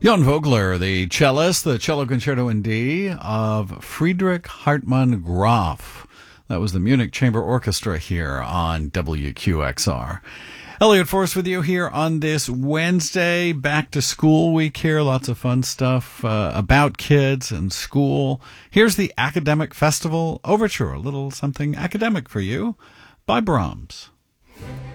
Jan Vogler, the cellist, the Cello Concerto in D of Friedrich Hartmann Graf. That was the Munich Chamber Orchestra here on WQXR. Elliot Force with you here on this Wednesday, back to school week here. Lots of fun stuff about kids and school. Here's the Academic Festival Overture, a little something academic for you by Brahms.